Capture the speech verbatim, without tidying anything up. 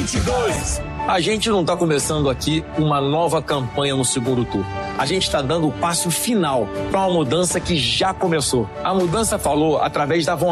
vinte e dois. A gente não está começando aqui uma nova campanha no segundo turno. A gente está dando o passo final para uma mudança que já começou. A mudança falou através da vontade